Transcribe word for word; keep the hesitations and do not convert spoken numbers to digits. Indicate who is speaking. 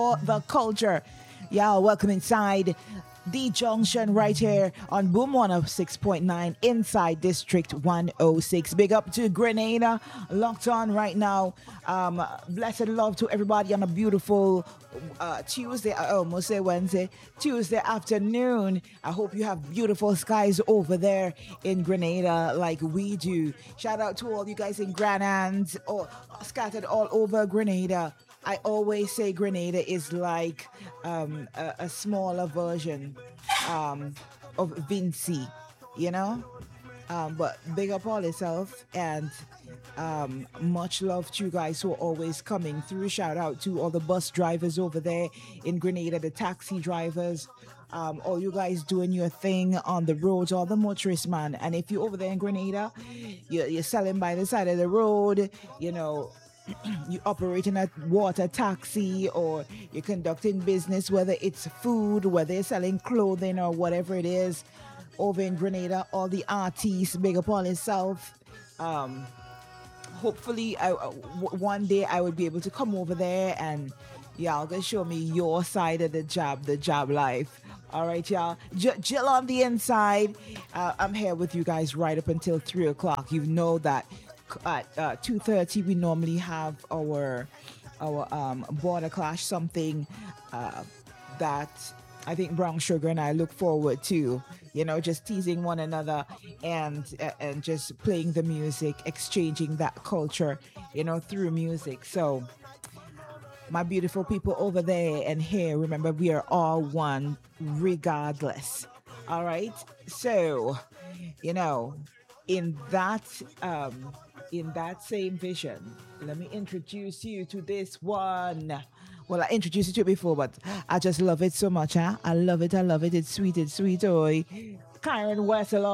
Speaker 1: for the culture. Yeah, welcome inside the junction right here on Boom one oh six point nine inside District one oh six. Big up to Grenada, locked on right now. Um, blessed love to everybody on a beautiful uh, Tuesday, I almost say Wednesday, Tuesday afternoon. I hope you have beautiful skies over there in Grenada like we do. Shout out to all you guys in Granans or scattered all over Grenada. I always say Grenada is like um, a, a smaller version um, of Vincy, you know? Um, but big up all yourself and um, much love to you guys who are always coming through. Shout out to all the bus drivers over there in Grenada, the taxi drivers, um, all you guys doing your thing on the roads, all the motorists, man. And if you're over there in Grenada, you're, you're selling by the side of the road, you know, you operating a water taxi or you're conducting business, whether it's food, whether you're selling clothing or whatever it is over in Grenada, all the artists, big up on itself. Um, hopefully, I, uh, w- one day I would be able to come over there and y'all gonna show me your side of the job, the job life. All right, y'all. J- Jill on the inside. Uh, I'm here with you guys right up until three o'clock. You know that at uh, two thirty we normally have our our um, border clash, something uh, that I think Brown Sugar and I look forward to, you know, just teasing one another and uh, and just playing the music, exchanging that culture, you know, through music. So my beautiful people over there and here, remember we are all one regardless. All right. So, you know, in that um in that same vision, let me introduce you to this one. Well, I introduced you to it before, but I just love it so much, huh? I love it, I love it. It's sweet, it's sweet, oi. Karen Wessel